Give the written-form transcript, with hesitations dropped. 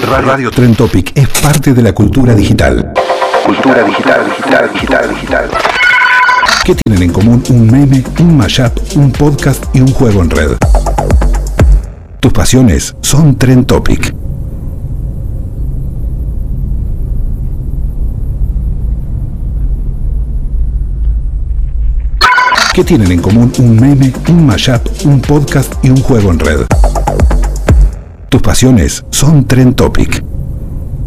Radio Trend Topic es parte de la cultura digital. Cultura digital. ¿Qué tienen en común un meme, un mashup, un podcast y un juego en red? Tus pasiones son Trend Topic. ¿Qué tienen en común un meme, un mashup, un podcast y un juego en red? Tus pasiones son Trend Topic.